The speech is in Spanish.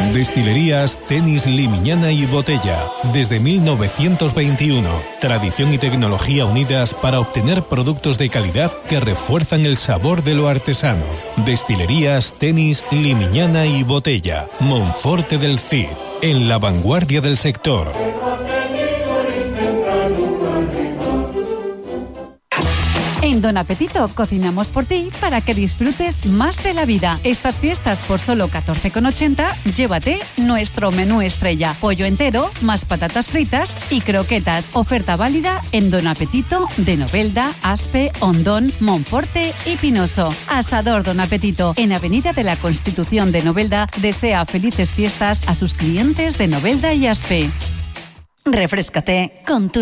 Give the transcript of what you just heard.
Destilerías Tenis Limiñana y Botella. Desde 1921. Tradición y tecnología unidas para obtener productos de calidad que refuerzan el sabor de lo artesano. Destilerías Tenis Limiñana y Botella. Monforte del Cid. En la vanguardia del sector. En Don Apetito cocinamos por ti para que disfrutes más de la vida. Estas fiestas por solo 14,80, llévate nuestro menú estrella. Pollo entero, más patatas fritas y croquetas. Oferta válida en Don Apetito de Novelda, Aspe, Ondón, Monforte y Pinoso. Asador Don Apetito, en Avenida de la Constitución de Novelda, desea felices fiestas a sus clientes de Novelda y Aspe. Refréscate con tu